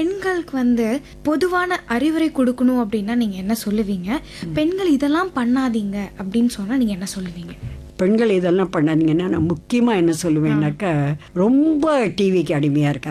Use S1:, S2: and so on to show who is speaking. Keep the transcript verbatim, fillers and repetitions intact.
S1: பெண்களுக்கு வந்து பொதுவான அறிவுரை கொடுக்கணும் அப்படின்னா நீங்க என்ன சொல்லுவீங்க? பெண்கள் இதெல்லாம் பண்ணாதீங்க அப்படின்னு சொன்னா நீங்க என்ன சொல்லுவீங்க?
S2: பெண்கள் இதெல்லாம் பண்ணாதீங்கன்னா நான் முக்கியமாக என்ன சொல்லுவேன்னாக்கா, ரொம்ப டிவிக்கு அடிமையாக இருக்காங்க.